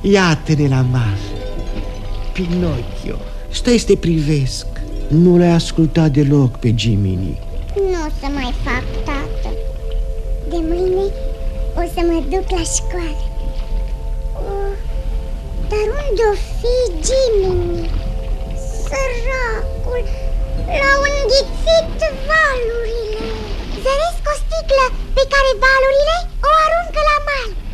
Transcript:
Iată-ne la mal. Pinocchio, stai să te privesc. Nu l-ai ascultat deloc pe Jiminy. Nu o să mai fac, tată. De mâine o să mă duc la școală. Dar unde-o fi Jiminy? Săracul, l-au înghițit valurile. Zăresc o sticlă pe care valurile o aruncă la mal.